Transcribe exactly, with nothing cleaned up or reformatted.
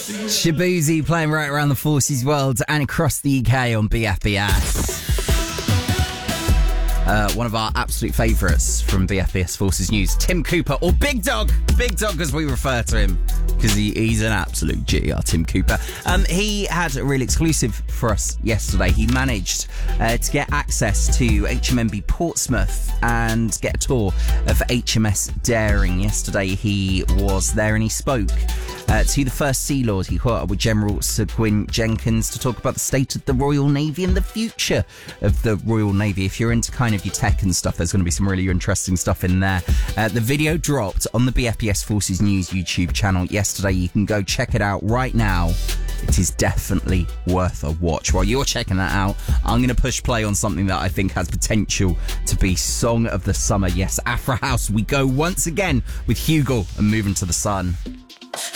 Shaboozey playing right around the Forces world and across the U K on B F B S. Uh, one of our absolute favourites from B F B S Forces News, Tim Cooper, or Big Dog, Big Dog as we refer to him, because he, he's an absolute G, our Tim Cooper. Um, he had a real exclusive for us yesterday. He managed uh, to get access to H M M B Portsmouth and get a tour of H M S Daring. Yesterday he was there and he spoke uh, to the First Sea Lord. He caught up with General Sir Gwyn Jenkins to talk about the state of the Royal Navy and the future of the Royal Navy. If you're into kind of your tech and stuff, there's going to be some really interesting stuff in there. Uh, the video dropped on the B F B S Forces News YouTube channel yesterday. You can go check it out right now. It is definitely worth a watch. While you're checking that out, I'm going to push play on something that I think has potential to be Song of the Summer. Yes, Afro House. We go once again with Hugo and Moving to the Sun.